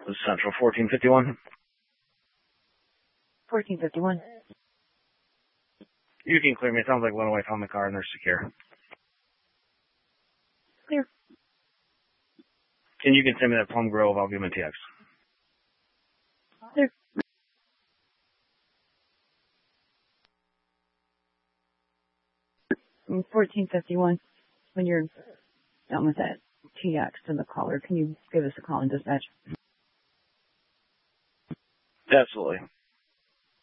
Central 1451. 1451. You can clear me. It sounds like one away from the car and they're secure. Clear. And you can send me that Plum Grove. I'll give them a TX. Clear. 1451. When you're done with that TX to the caller, can you give us a call and dispatch? Absolutely.